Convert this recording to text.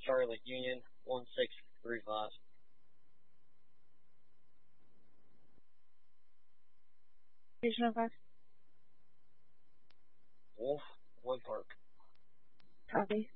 Charlie Union 1635. Station 05. Wolf, Wood Park. Copy.